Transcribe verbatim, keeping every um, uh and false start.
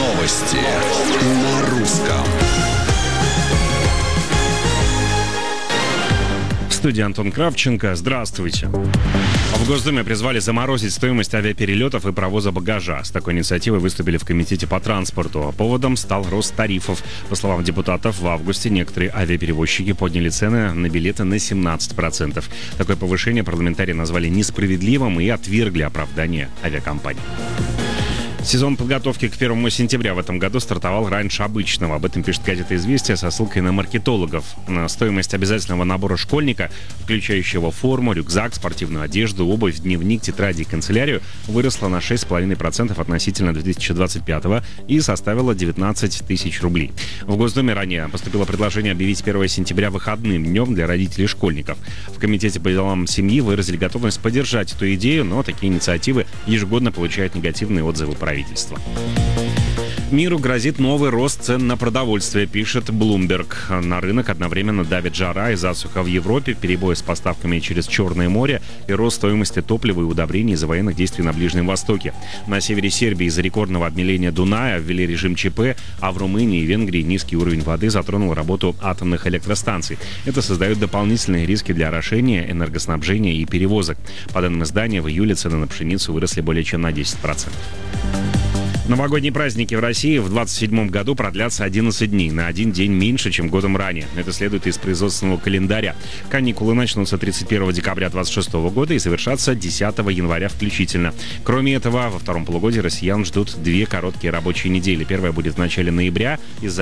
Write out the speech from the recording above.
Новости на русском. В студии Антон Кравченко. Здравствуйте. В Госдуме призвали заморозить стоимость авиаперелетов и провоза багажа. С такой инициативой выступили в Комитете по транспорту. Поводом стал рост тарифов. По словам депутатов, в августе некоторые авиаперевозчики подняли цены на билеты на семнадцать процентов. Такое повышение парламентарии назвали несправедливым и отвергли оправдание авиакомпаний. Сезон подготовки к первому сентября в этом году стартовал раньше обычного. Об этом пишет газета «Известия» со ссылкой на маркетологов. Стоимость обязательного набора школьника, включающего форму, рюкзак, спортивную одежду, обувь, дневник, тетради и канцелярию, выросла на шесть целых пять десятых процента относительно две тысячи двадцать пятого и составила девятнадцать тысяч рублей. В Госдуме ранее поступило предложение объявить первое сентября выходным днем для родителей школьников. В Комитете по делам семьи выразили готовность поддержать эту идею, но такие инициативы ежегодно получают негативные отзывы правительства. Миру грозит новый рост цен на продовольствие, пишет Bloomberg. На рынок одновременно давит жара и засуха в Европе, перебои с поставками через Черное море и рост стоимости топлива и удобрений из-за военных действий на Ближнем Востоке. На севере Сербии из-за рекордного обмеления Дуная ввели режим ЧП, а в Румынии и Венгрии низкий уровень воды затронул работу атомных электростанций. Это создает дополнительные риски для орошения, энергоснабжения и перевозок. По данным издания, в июле цены на пшеницу выросли более чем на десять процентов. Новогодние праздники в России в двадцать седьмом году продлятся одиннадцать дней, на один день меньше, чем годом ранее. Это следует из производственного календаря. Каникулы начнутся тридцать первого декабря двадцать шестого года и завершатся десятого января включительно. Кроме этого, во втором полугодии россиян ждут две короткие рабочие недели. Первая будет в начале ноября из-за